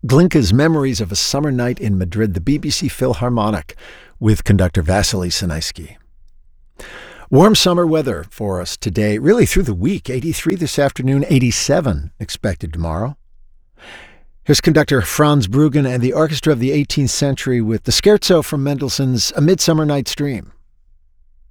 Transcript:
Glinka's Memories of a Summer Night in Madrid, the BBC Philharmonic, with conductor Vasily Sinaisky. Warm summer weather for us today, really through the week. 83 this afternoon, 87 expected tomorrow. Here's conductor Franz Bruggen and the Orchestra of the 18th Century with the Scherzo from Mendelssohn's A Midsummer Night's Dream.